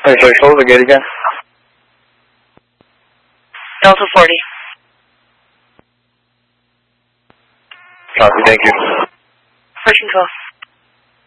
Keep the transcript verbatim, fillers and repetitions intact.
Hey, sorry, hold the gate again. Delta forty. Copy, thank you. Pushing twelve.